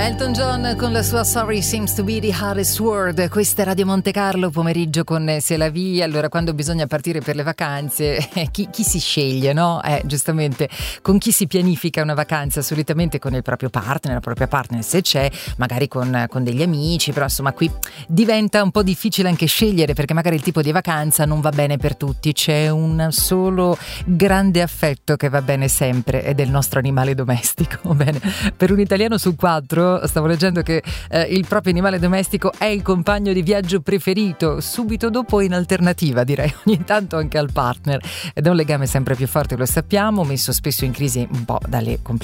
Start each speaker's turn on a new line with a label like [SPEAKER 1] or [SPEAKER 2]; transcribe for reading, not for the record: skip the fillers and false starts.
[SPEAKER 1] Elton John con la sua Sorry Seems to be the Hardest Word. Questa è Radio Monte Carlo, pomeriggio con C'est la vie. Allora, quando bisogna partire per le vacanze, chi si sceglie, no? Giustamente, con chi si pianifica una vacanza? Solitamente con il proprio partner, la propria partner se c'è, magari con degli amici, però insomma qui diventa un po' difficile anche scegliere, perché magari il tipo di vacanza non va bene per tutti. C'è un solo grande affetto che va bene sempre, ed è il nostro animale domestico. Bene, per un italiano su 4 stavo leggendo che il proprio animale domestico è il compagno di viaggio preferito, subito dopo in alternativa, direi ogni tanto anche al partner, ed è un legame sempre più forte, lo sappiamo, messo spesso in crisi un po' dalle